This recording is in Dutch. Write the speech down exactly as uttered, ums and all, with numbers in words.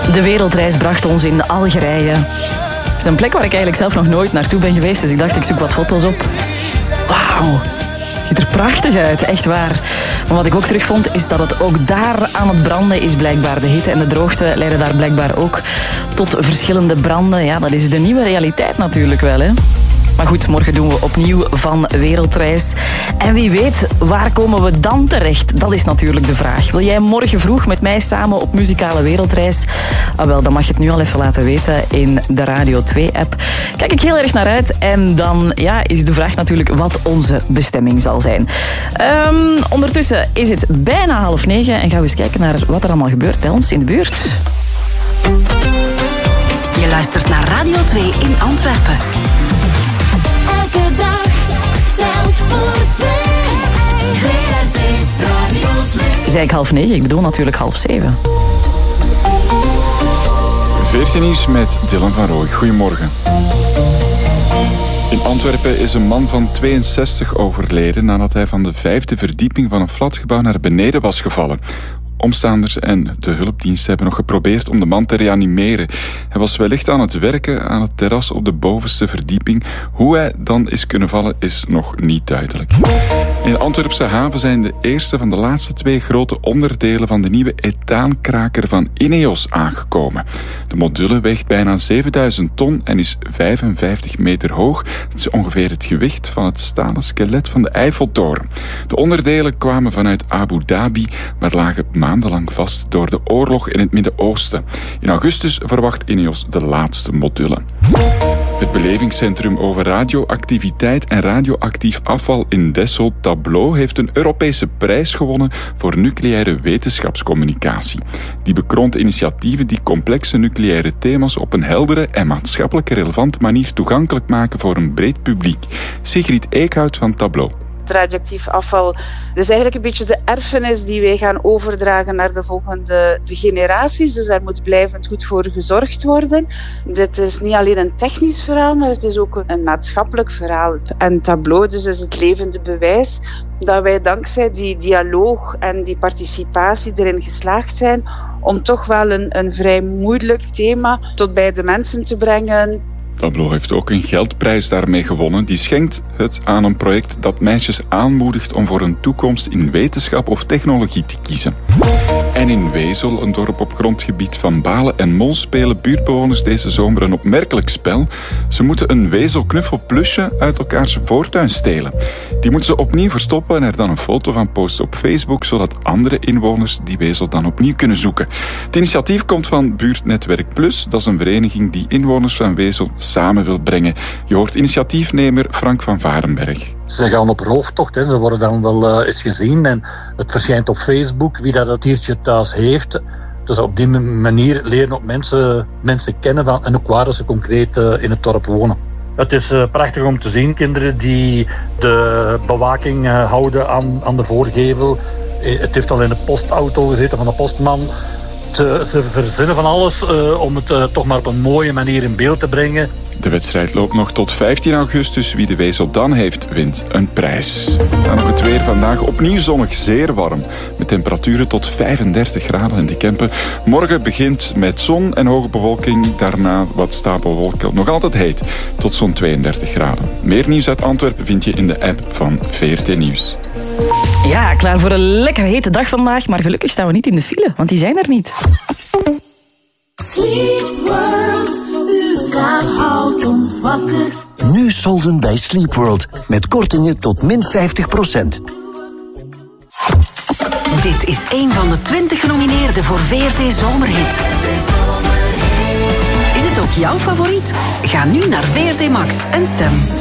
De wereldreis bracht ons in Algerije. Het is een plek waar ik eigenlijk zelf nog nooit naartoe ben geweest, dus ik dacht, ik zoek wat foto's op. Wauw, ziet er prachtig uit, echt waar. Maar wat ik ook terugvond, is dat het ook daar aan het branden is blijkbaar. De hitte en de droogte leiden daar blijkbaar ook tot verschillende branden. Ja, dat is de nieuwe realiteit natuurlijk wel, hè. Maar goed, morgen doen we opnieuw van wereldreis. En wie weet, waar komen we dan terecht? Dat is natuurlijk de vraag. Wil jij morgen vroeg met mij samen op muzikale wereldreis? Ah, wel, dan mag je het nu al even laten weten in de Radio twee-app. Kijk ik heel erg naar uit. En dan ja, is de vraag natuurlijk wat onze bestemming zal zijn. Um, ondertussen is het bijna half negen en gaan we eens kijken naar wat er allemaal gebeurt bij ons in de buurt. Je luistert naar Radio twee in Antwerpen. Elke dag telt voor twee. V R T Radio twee. Zei ik half negen? Ik bedoel natuurlijk half zeven. veertien nieuws met Dylan van Rooij. Goedemorgen. In Antwerpen is een man van tweeënzestig overleden nadat hij van de vijfde verdieping van een flatgebouw naar beneden was gevallen. Omstaanders en de hulpdiensten hebben nog geprobeerd om de man te reanimeren. Hij was wellicht aan het werken aan het terras op de bovenste verdieping. Hoe hij dan is kunnen vallen is nog niet duidelijk. In de Antwerpse haven zijn de eerste van de laatste twee grote onderdelen van de nieuwe etaankraker van Ineos aangekomen. De module weegt bijna zevenduizend ton en is vijfenvijftig meter hoog. Het is ongeveer het gewicht van het stalen skelet van de Eiffeltoren. De onderdelen kwamen vanuit Abu Dhabi, maar lagen maandenlang vast door de oorlog in het Midden-Oosten. In augustus verwacht Ineos de laatste module. Het belevingscentrum over radioactiviteit en radioactief afval in Dessel, Tableau, heeft een Europese prijs gewonnen voor nucleaire wetenschapscommunicatie. Die bekroont initiatieven die complexe nucleaire thema's op een heldere en maatschappelijk relevante manier toegankelijk maken voor een breed publiek. Sigrid Eekhout van Tableau. Het radioactief afval, dat is eigenlijk een beetje de erfenis die wij gaan overdragen naar de volgende generaties. Dus daar moet blijvend goed voor gezorgd worden. Dit is niet alleen een technisch verhaal, maar het is ook een maatschappelijk verhaal. En Tableau dus is het levende bewijs dat wij dankzij die dialoog en die participatie erin geslaagd zijn om toch wel een, een vrij moeilijk thema tot bij de mensen te brengen. Tableau heeft ook een geldprijs daarmee gewonnen. Die schenkt het aan een project dat meisjes aanmoedigt om voor een toekomst in wetenschap of technologie te kiezen. En in Wezel, een dorp op grondgebied van Balen en Mol, spelen buurtbewoners deze zomer een opmerkelijk spel. Ze moeten een wezelknuffelplusje uit elkaars voortuin stelen. Die moeten ze opnieuw verstoppen en er dan een foto van posten op Facebook, zodat andere inwoners die wezel dan opnieuw kunnen zoeken. Het initiatief komt van Buurtnetwerk Plus. Dat is een vereniging die inwoners van Wezel samen wil brengen. Je hoort initiatiefnemer Frank van Varenberg. Ze gaan op rooftocht, hè. Ze worden dan wel uh, eens gezien en het verschijnt op Facebook wie dat, dat diertje thuis heeft. Dus op die manier leren ook mensen, mensen kennen van, en ook waar ze concreet uh, in het dorp wonen. Het is uh, prachtig om te zien, kinderen die de bewaking uh, houden aan, aan de voorgevel. Het heeft al in de postauto gezeten van de postman. Ze, ze verzinnen van alles uh, om het uh, toch maar op een mooie manier in beeld te brengen. De wedstrijd loopt nog tot vijftien augustus. Wie de wezel dan heeft, wint een prijs. Dan nog het weer vandaag. Opnieuw zonnig, zeer warm. Met temperaturen tot vijfendertig graden in de Kempen. Morgen begint met zon en hoge bewolking. Daarna wat stapelwolken. Nog altijd heet. Tot zo'n tweeëndertig graden. Meer nieuws uit Antwerpen vind je in de app van V R T Nieuws. Ja, klaar voor een lekker hete dag vandaag. Maar gelukkig staan we niet in de file, want die zijn er niet. Sleep World, uw slaap houdt ons wakker. Nu solden bij Sleep World. Met kortingen tot min vijftig procent. Dit is een van de twintig genomineerden voor V R T Zomerhit. Is het ook jouw favoriet? Ga nu naar V R T Max en stem.